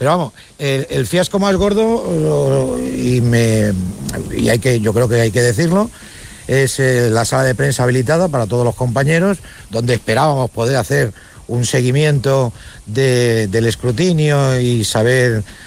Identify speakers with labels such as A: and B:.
A: Pero vamos, el fiasco más gordo, yo creo que hay que decirlo, es la sala de prensa habilitada para todos los compañeros, donde esperábamos poder hacer un seguimiento del escrutinio y saber